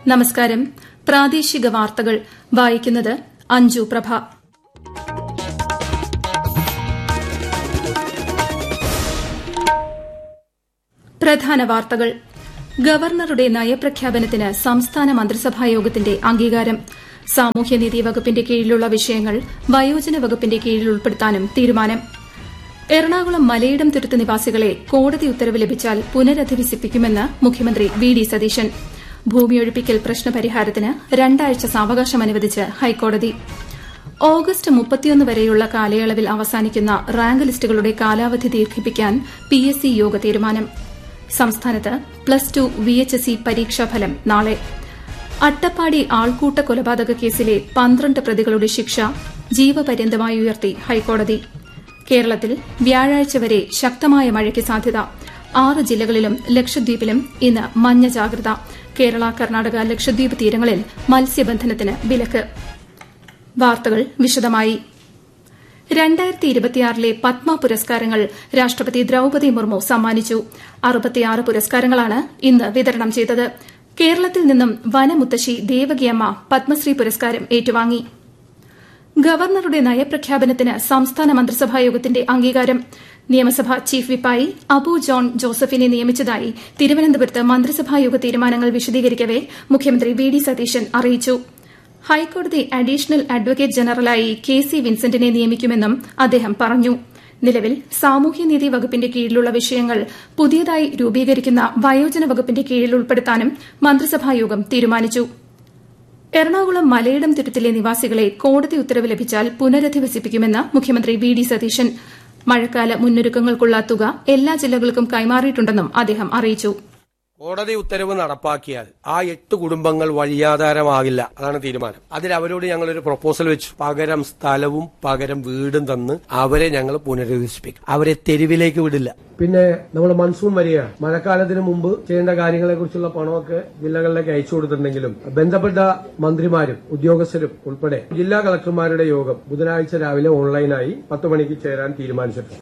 നമസ്കാരം. പ്രാദേശിക വാർത്തകൾ വായിക്കുന്നത് അഞ്ജു പ്രഭ. പ്രധാന വാർത്തകൾ. ഗവർണറുടെ നയപ്രഖ്യാപനത്തിന് സംസ്ഥാന മന്ത്രിസഭായോഗത്തിന്റെ അംഗീകാരം. സാമൂഹ്യനീതി വകുപ്പിന്റെ കീഴിലുള്ള വിഷയങ്ങൾ വയോജന വകുപ്പിന്റെ കീഴിൽ ഉൾപ്പെടുത്താനും തീരുമാനം. എറണാകുളം മലയിടം തുരുത്ത് നിവാസികളെ കോടതി ഉത്തരവ് ലഭിച്ചാൽ പുനരധിവസിപ്പിക്കുമെന്ന് മുഖ്യമന്ത്രി വി ഡി സതീശൻ. ഭൂമിയൊഴിപ്പിക്കൽ പ്രശ്നപരിഹാരത്തിന് 2 ആഴ്ച സാവകാശം അനുവദിച്ച് ഹൈക്കോടതി. ഓഗസ്റ്റ് 31 വരെയുള്ള കാലയളവിൽ അവസാനിക്കുന്ന റാങ്ക് ലിസ്റ്റുകളുടെ കാലാവധി ദീർഘിപ്പിക്കാൻ PSC യോഗ തീരുമാനം. സംസ്ഥാനത്ത് +2 VHSE പരീക്ഷാഫലം നാളെ. അട്ടപ്പാടി ആൾക്കൂട്ട കൊലപാതക കേസിലെ 12 പ്രതികളുടെ ശിക്ഷ ജീവപര്യന്തമായി ഉയർത്തി ഹൈക്കോടതി. കേരളത്തിൽ വ്യാഴാഴ്ച വരെ ശക്തമായ മഴയ്ക്ക് സാധ്യത. 6 ജില്ലകളിലും ലക്ഷദ്വീപിലും ഇന്ന് മഞ്ഞ ജാഗ്രത. കേരള, കർണാടക, ലക്ഷദ്വീപ് തീരങ്ങളിൽ മത്സ്യബന്ധനത്തിന് വിലക്ക്. വാർത്തകൾ വിശദമായി. 2026 പത്മ പുരസ്കാരങ്ങൾ രാഷ്ട്രപതി ദ്രൌപദി മുർമു സമ്മാനിച്ചു. 66 പുരസ്കാരങ്ങളാണ് ഇന്ന് വിതരണം ചെയ്തത്. കേരളത്തിൽ നിന്നും വനമുത്തശ്ശി ദേവകിയമ്മ പത്മശ്രീ പുരസ്കാരം ഏറ്റുവാങ്ങി. ഗവർണറുടെ നയപ്രഖ്യാപനത്തിന് സംസ്ഥാന മന്ത്രിസഭായോഗത്തിന്റെ അംഗീകാരം. നിയമസഭാ ചീഫ് വിപ്പായി അബു ജോൺ ജോസഫിനെ നിയമിച്ചതായി തിരുവനന്തപുരത്ത് മന്ത്രിസഭായോഗ തീരുമാനങ്ങൾ വിശദീകരിക്കവെ മുഖ്യമന്ത്രി വി ഡി സതീശൻ അറിയിച്ചു. ഹൈക്കോടതി അഡീഷണൽ അഡ്വക്കേറ്റ് ജനറലായി KC വിൻസെന്റിനെ നിയമിക്കുമെന്നും അദ്ദേഹം പറഞ്ഞു. നിലവിൽ സാമൂഹ്യനീതി വകുപ്പിന്റെ കീഴിലുള്ള വിഷയങ്ങൾ പുതിയതായി രൂപീകരിക്കുന്ന വയോജന വകുപ്പിന്റെ കീഴിൽ ഉൾപ്പെടുത്താനും മന്ത്രിസഭായോഗം തീരുമാനിച്ചു. എറണാകുളം മലയിടം തുരുത്തിലെ നിവാസികളെ കോടതി ഉത്തരവ് ലഭിച്ചാൽ പുനരധിവസിപ്പിക്കുമെന്ന് മുഖ്യമന്ത്രി വി ഡി സതീശൻ. മഴക്കാല മുന്നൊരുക്കങ്ങൾക്കുള്ള തുക എല്ലാ ജില്ലകൾക്കും കൈമാറിയിട്ടുണ്ടെന്നും അദ്ദേഹം അറിയിച്ചു. കോടതി ഉത്തരവ് നടപ്പാക്കിയാൽ ആ 8 കുടുംബങ്ങൾ വഴിയാധാരമാകില്ല. അതാണ് തീരുമാനം. അതിൽ അവരോട് ഞങ്ങളൊരു പ്രപ്പോസൽ വെച്ചു. പകരം സ്ഥലവും പകരം വീടും തന്ന് അവരെ ഞങ്ങൾ പുനരധിവസിപ്പിക്കും. അവരെ തെരുവിലേക്ക് വിടില്ല. പിന്നെ നമ്മൾ മൺസൂൺ വരികയാണ്. മഴക്കാലത്തിന് മുമ്പ് ചെയ്യേണ്ട കാര്യങ്ങളെ കുറിച്ചുള്ള പണമൊക്കെ ജില്ലകളിലേക്ക് അയച്ചു കൊടുത്തിട്ടുണ്ടെങ്കിലും ബന്ധപ്പെട്ട മന്ത്രിമാരും ഉദ്യോഗസ്ഥരും ഉൾപ്പെടെ ജില്ലാ കളക്ടർമാരുടെ യോഗം ബുധനാഴ്ച രാവിലെ ഓൺലൈനായി 10 മണിക്ക് ചേരാൻ തീരുമാനിച്ചിട്ടുണ്ട്.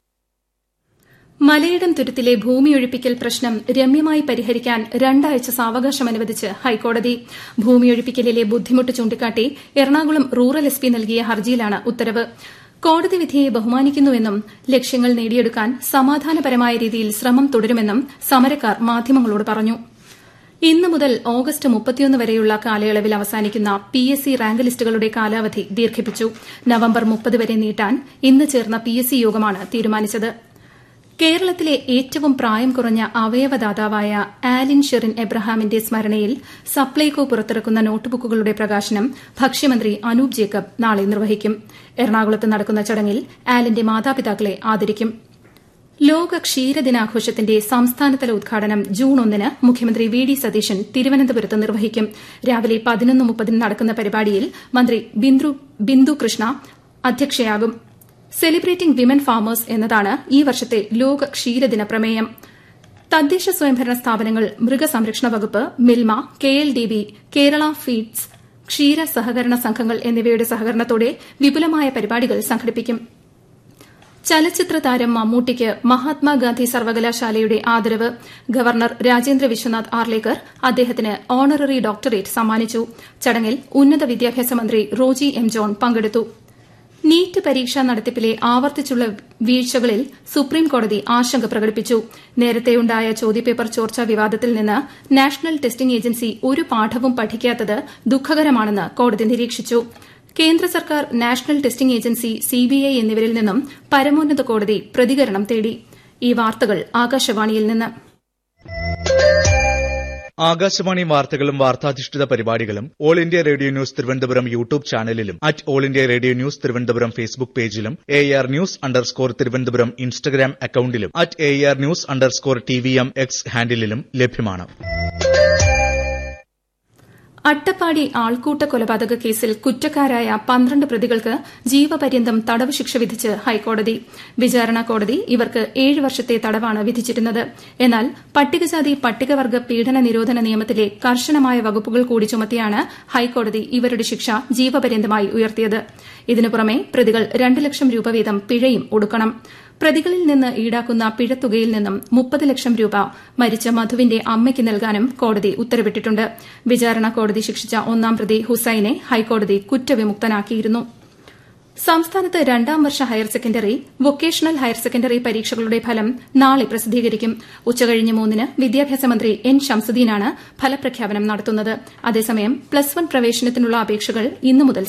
മലയിടം തുരുത്തിലെ ഭൂമിയൊഴിപ്പിക്കൽ പ്രശ്നം രമ്യമായി പരിഹരിക്കാൻ 2 ആഴ്ച സാവകാശം അനുവദിച്ച് ഹൈക്കോടതി. ഭൂമിയൊഴിപ്പിക്കലിലെ ബുദ്ധിമുട്ട് ചൂണ്ടിക്കാട്ടി എറണാകുളം റൂറൽ SP നൽകിയ ഹർജിയിലാണ് ഉത്തരവ്. കോടതി വിധിയെ ബഹുമാനിക്കുന്നുവെന്നും ലക്ഷ്യങ്ങൾ നേടിയെടുക്കാൻ സമാധാനപരമായ രീതിയിൽ ശ്രമം തുടരുമെന്നും സമരക്കാർ മാധ്യമങ്ങളോട് പറഞ്ഞു. ഇന്ന് മുതൽ ഓഗസ്റ്റ് 31 വരെയുള്ള കാലയളവിൽ അവസാനിക്കുന്ന PSC റാങ്ക് ലിസ്റ്റുകളുടെ കാലാവധി ദീർഘിപ്പിച്ചു. നവംബർ 30 വരെ നീട്ടാൻ ഇന്ന് ചേർന്ന PSC യോഗമാണ് തീരുമാനിച്ചത്. കേരളത്തിലെ ഏറ്റവും പ്രായം കുറഞ്ഞ അവയവദാതാവായ ആലിൻ ഷെറിൻ എബ്രഹാമിന്റെ സ്മരണയിൽ സപ്ലൈകോ പുറത്തിറക്കുന്ന നോട്ട്ബുക്കുകളുടെ പ്രകാശനം ഭക്ഷ്യമന്ത്രി അനൂപ് ജേക്കബ് നാളെ നിർവഹിക്കും. എറണാകുളത്ത് നടക്കുന്ന ചടങ്ങിൽ ആലിന്റെ മാതാപിതാക്കളെ ആദരിക്കും. ലോക ക്ഷീരദിനാഘോഷത്തിന്റെ സംസ്ഥാനതല ഉദ്ഘാടനം ജൂൺ 1 മുഖ്യമന്ത്രി വി ഡി സതീശൻ തിരുവനന്തപുരത്ത് നിർവഹിക്കും. രാവിലെ 11:30 നടക്കുന്ന പരിപാടിയിൽ മന്ത്രി Bindu Krishna അധ്യക്ഷയാകും. Celebrating women farmers എന്നതാണ് ഈ വർഷത്തെ ലോക ക്ഷീരദിന പ്രമേയം. തദ്ദേശ സ്വയംഭരണ സ്ഥാപനങ്ങൾ, മൃഗസംരക്ഷണ വകുപ്പ്, മിൽമ, KLDB, കേരള ഫീഡ്സ്, ക്ഷീര സഹകരണ സംഘങ്ങൾ എന്നിവയുടെ സഹകരണത്തോടെ വിപുലമായ പരിപാടികൾ സംഘടിപ്പിക്കും. ചലച്ചിത്ര താരം മമ്മൂട്ടിക്ക് മഹാത്മാഗാന്ധി സർവകലാശാലയുടെ ആദരവ്. ഗവർണർ രാജേന്ദ്ര വിശ്വനാഥ് ആർലേക്കർ അദ്ദേഹത്തിന് ഓണററി ഡോക്ടറേറ്റ് സമ്മാനിച്ചു. ചടങ്ങിൽ ഉന്നത വിദ്യാഭ്യാസ മന്ത്രി റോജി M. ജോൺ പങ്കെടുത്തു. നീറ്റ് പരീക്ഷാ നടത്തിപ്പിലെ ആവർത്തിച്ചുള്ള വീഴ്ചകളിൽ സുപ്രീംകോടതി ആശങ്ക പ്രകടിപ്പിച്ചു. നേരത്തെയുണ്ടായ ചോദ്യപേപ്പർ ചോർച്ചാ വിവാദത്തിൽ നിന്ന് നാഷണൽ ടെസ്റ്റിംഗ് ഏജൻസി ഒരു പാഠവും പഠിക്കാത്തത് ദുഃഖകരമാണെന്ന് കോടതി നിരീക്ഷിച്ചു. കേന്ദ്ര സർക്കാർ, നാഷണൽ ടെസ്റ്റിംഗ് ഏജൻസി, CBI എന്നിവരിൽ നിന്നും പരമോന്നത കോടതി പ്രതികരണം തേടി. ഈ വാർത്തകൾ ആകാശവാണിയിൽ നിന്ന്. ആകാശവാണി വാർത്തകളും വാർത്താധിഷ്ഠിത പരിപാടികളും all India radio news Thiruvananthapuram YouTube ചാനലിലും all India radio news Thiruvananthapuram Facebook പേജിലും AR News_ തിരുവനന്തപുരം ഇൻസ്റ്റഗ്രാം അക്കൌണ്ടിലും AR News_TVM X ഹാൻഡിലും ലഭ്യമാണ്. അട്ടപ്പാടി ആൾക്കൂട്ട കൊലപാതക കേസിൽ കുറ്റക്കാരായ 12 പ്രതികൾക്ക് ജീവപര്യന്തം തടവ് ശിക്ഷ വിധിച്ച് ഹൈക്കോടതി. വിചാരണ കോടതി ഇവർക്ക് 7 വർഷത്തെ തടവാണ് വിധിച്ചിരുന്നത്. എന്നാൽ പട്ടികജാതി പട്ടികവർഗ പീഡന നിരോധന നിയമത്തിലെ കർശനമായ വകുപ്പുകൾ കൂടി ചുമത്തിയാണ് ഹൈക്കോടതി ഇവരുടെ ശിക്ഷ ജീവപര്യന്തമായി ഉയർത്തിയത്. ഇതിനു പുറമെ പ്രതികൾ 2 ലക്ഷം രൂപ വീതം പിഴയും ഒടുക്കണം. പ്രതികളിൽ നിന്ന് ഈടാക്കുന്ന പിഴത്തുകയിൽ നിന്നും 30 ലക്ഷം രൂപ മരിച്ച മധുവിന്റെ അമ്മയ്ക്ക് നൽകാനും കോടതി ഉത്തരവിട്ടിട്ടുണ്ട്. വിചാരണ കോടതി ശിക്ഷിച്ച ഒന്നാം പ്രതി ഹുസൈനെ ഹൈക്കോടതി കുറ്റവിമുക്തനാക്കിയിരുന്നു. സംസ്ഥാനത്ത് 2ാം വർഷ higher secondary, vocational higher secondary പരീക്ഷകളുടെ ഫലം നാളെ പ്രസിദ്ധീകരിക്കും. ഉച്ചകഴിഞ്ഞ് 3-ന് വിദ്യാഭ്യാസ മന്ത്രി എൻ ശംസുദ്ദീനാണ് ഫലപ്രഖ്യാപനം നടത്തുന്നത്. അതേസമയം +1 പ്രവേശനത്തിനുള്ള അപേക്ഷകൾ ഇന്നു മുതൽ